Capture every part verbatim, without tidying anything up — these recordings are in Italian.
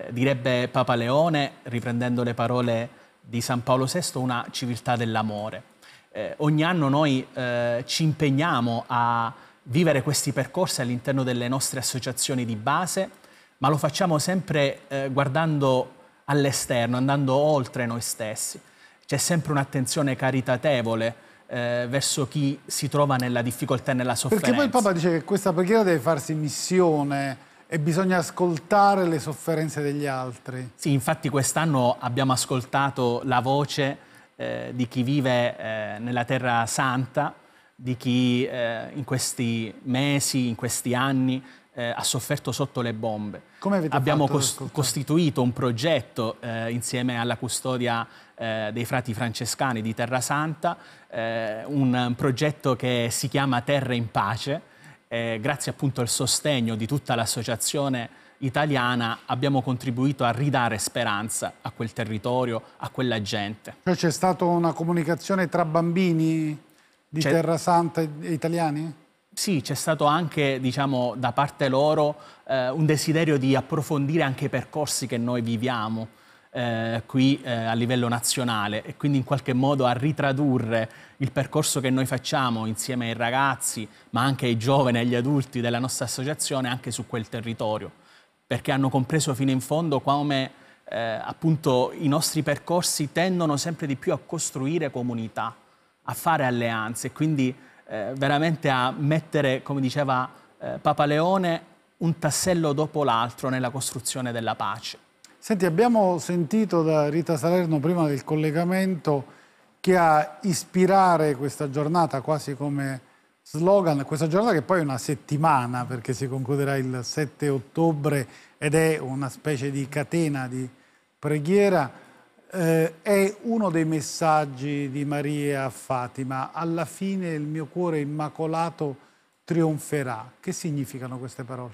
eh, direbbe Papa Leone, riprendendo le parole di San Paolo sesto, una civiltà dell'amore. Eh, ogni anno noi eh, ci impegniamo a vivere questi percorsi all'interno delle nostre associazioni di base, ma lo facciamo sempre eh, guardando all'esterno, andando oltre noi stessi. C'è sempre un'attenzione caritatevole eh, verso chi si trova nella difficoltà e nella sofferenza. Perché poi il Papa dice che questa preghiera deve farsi missione e bisogna ascoltare le sofferenze degli altri. Sì, infatti quest'anno abbiamo ascoltato la voce eh, di chi vive eh, nella Terra Santa, di chi eh, in questi mesi, in questi anni eh, ha sofferto sotto le bombe. Come avete Abbiamo fatto cos costituito un progetto eh, insieme alla custodia eh, dei frati francescani di Terra Santa, eh, un progetto che si chiama Terra in Pace. Eh, grazie appunto al sostegno di tutta l'associazione italiana abbiamo contribuito a ridare speranza a quel territorio, a quella gente. Cioè c'è stata una comunicazione tra bambini di Terra Santa e italiani? Sì, c'è stato anche, diciamo, da parte loro eh, un desiderio di approfondire anche i percorsi che noi viviamo eh, qui eh, a livello nazionale e quindi in qualche modo a ritradurre il percorso che noi facciamo insieme ai ragazzi, ma anche ai giovani e agli adulti della nostra associazione anche su quel territorio, perché hanno compreso fino in fondo come eh, appunto i nostri percorsi tendono sempre di più a costruire comunità, a fare alleanze e quindi eh, veramente a mettere, come diceva eh, Papa Leone, un tassello dopo l'altro nella costruzione della pace. Senti, abbiamo sentito da Rita Salerno prima del collegamento che a ispirare questa giornata quasi come slogan, questa giornata che poi è una settimana perché si concluderà il sette ottobre ed è una specie di catena di preghiera, eh, è uno dei messaggi di Maria a Fatima: alla fine il mio cuore immacolato trionferà. Che significano queste parole?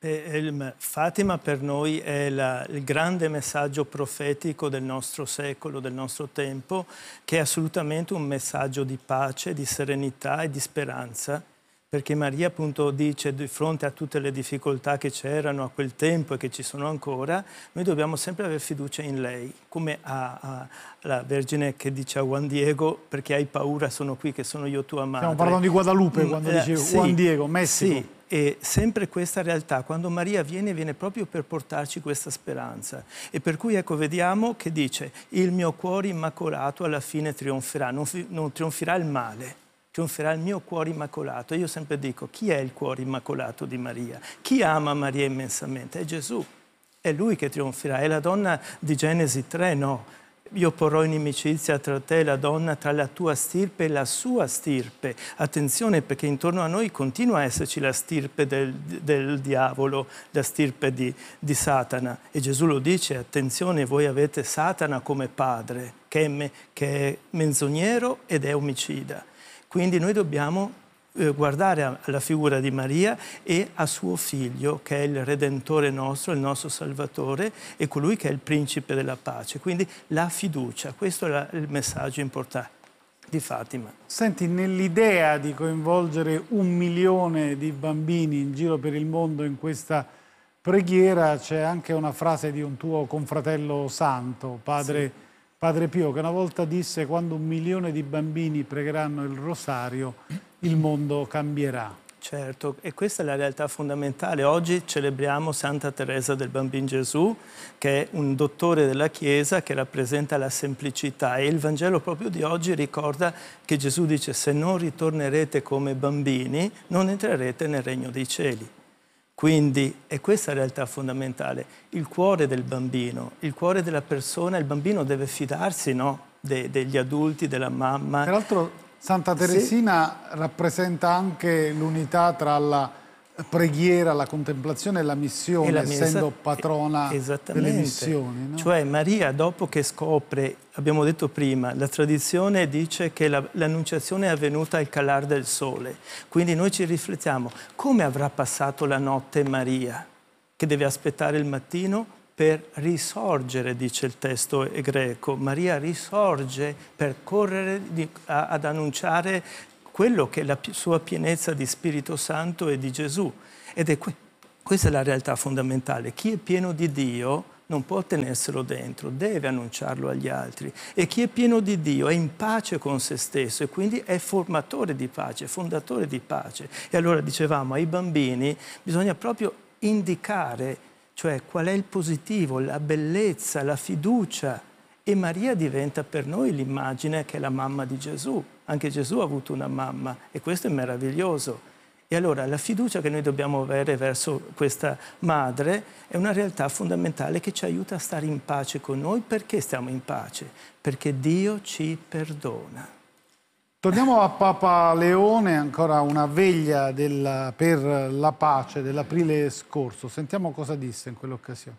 Fatima per noi è la, il grande messaggio profetico del nostro secolo, del nostro tempo, che è assolutamente un messaggio di pace, di serenità e di speranza, perché Maria appunto dice, di fronte a tutte le difficoltà che c'erano a quel tempo e che ci sono ancora, noi dobbiamo sempre avere fiducia in lei, come a, a, la Vergine che dice a Juan Diego: perché hai paura, sono qui, che sono io tua madre. Stiamo parlando di Guadalupe quando eh, dice sì, Juan Diego, Messico. Sì. E sempre questa realtà, quando Maria viene, viene proprio per portarci questa speranza. E per cui ecco, vediamo che dice: il mio cuore immacolato alla fine trionferà, non, non trionferà il male, trionferà il mio cuore immacolato. E io sempre dico: chi è il cuore immacolato di Maria? Chi ama Maria immensamente? È Gesù, è Lui che trionferà. È la donna di Genesi tre, no? Io porrò inimicizia tra te e la donna, tra la tua stirpe e la sua stirpe. Attenzione, perché intorno a noi continua a esserci la stirpe del, del diavolo, la stirpe di, di Satana. E Gesù lo dice: attenzione, voi avete Satana come padre, che è, me, che è menzognero ed è omicida. Quindi noi dobbiamo guardare alla figura di Maria e a suo figlio, che è il Redentore nostro, il nostro Salvatore, e colui che è il Principe della pace. Quindi la fiducia, questo è il messaggio importante di Fatima. Senti, nell'idea di coinvolgere un milione di bambini in giro per il mondo in questa preghiera c'è anche una frase di un tuo confratello santo, padre, sì. Padre Pio, che una volta disse: quando un milione di bambini pregheranno il rosario, il mondo cambierà. Certo, e questa è la realtà fondamentale. Oggi celebriamo Santa Teresa del Bambino Gesù, che è un dottore della Chiesa che rappresenta la semplicità. E il Vangelo proprio di oggi ricorda che Gesù dice: se non ritornerete come bambini, non entrerete nel regno dei cieli. Quindi è questa la realtà fondamentale, il cuore del bambino, il cuore della persona. Il bambino deve fidarsi, no? De, degli adulti, della mamma. Peraltro Santa Teresina sì. rappresenta anche l'unità tra la preghiera, la contemplazione e la missione, e la essendo patrona delle missioni. No? Cioè Maria, dopo che scopre, abbiamo detto prima, la tradizione dice che l'annunciazione è avvenuta al calar del sole. Quindi noi ci riflettiamo: come avrà passato la notte Maria, che deve aspettare il mattino per risorgere, dice il testo greco. Maria risorge per correre di, a, ad annunciare quello che è la sua pienezza di Spirito Santo e di Gesù. Ed è que questa è la realtà fondamentale. Chi è pieno di Dio non può tenerselo dentro, deve annunciarlo agli altri. E chi è pieno di Dio è in pace con se stesso e quindi è formatore di pace, fondatore di pace. E allora dicevamo, ai bambini bisogna proprio indicare, cioè qual è il positivo, la bellezza, la fiducia. E Maria diventa per noi l'immagine che è la mamma di Gesù. Anche Gesù ha avuto una mamma e questo è meraviglioso. E allora la fiducia che noi dobbiamo avere verso questa madre è una realtà fondamentale che ci aiuta a stare in pace con noi. Perché stiamo in pace? Perché Dio ci perdona. Torniamo a Papa Leone, ancora una veglia della, per la pace dell'aprile scorso. Sentiamo cosa disse in quell'occasione.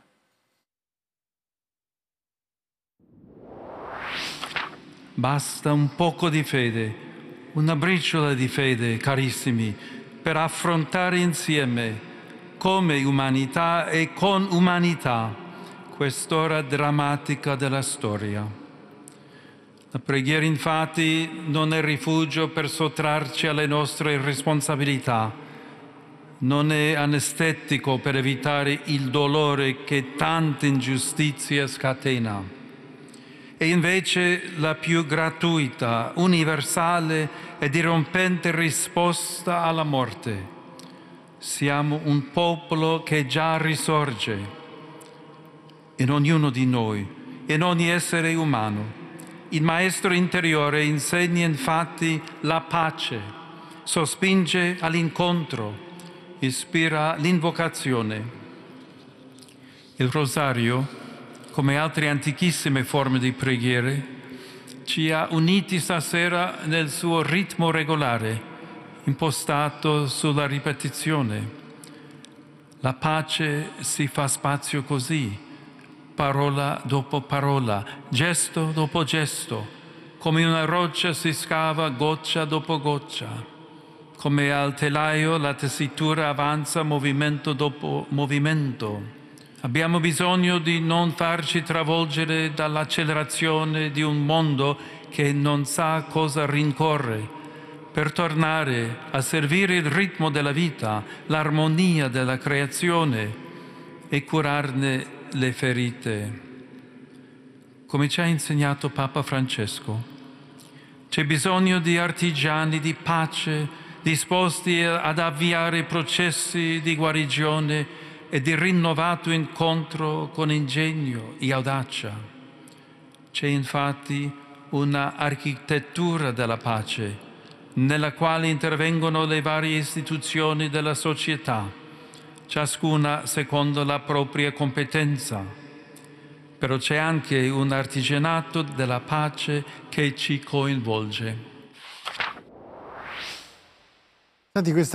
Basta un poco di fede, una briciola di fede, carissimi, per affrontare insieme, come umanità e con umanità, quest'ora drammatica della storia. La preghiera, infatti, non è rifugio per sottrarci alle nostre responsabilità, non è anestetico per evitare il dolore che tanta ingiustizia scatena. È invece la più gratuita, universale e dirompente risposta alla morte. Siamo un popolo che già risorge in ognuno di noi, in ogni essere umano. Il Maestro interiore insegna infatti la pace, sospinge all'incontro, ispira l'invocazione. Il rosario, come altre antichissime forme di preghiere, ci ha uniti stasera nel suo ritmo regolare, impostato sulla ripetizione. La pace si fa spazio così, parola dopo parola, gesto dopo gesto, come una roccia si scava goccia dopo goccia, come al telaio la tessitura avanza movimento dopo movimento. Abbiamo bisogno di non farci travolgere dall'accelerazione di un mondo che non sa cosa rincorre, per tornare a servire il ritmo della vita, l'armonia della creazione e curarne le ferite. Come ci ha insegnato Papa Francesco, c'è bisogno di artigiani di pace disposti ad avviare processi di guarigione e di rinnovato incontro con ingegno e audacia. C'è infatti una architettura della pace nella quale intervengono le varie istituzioni della società, ciascuna secondo la propria competenza. Però c'è anche un artigianato della pace che ci coinvolge. Senti, questa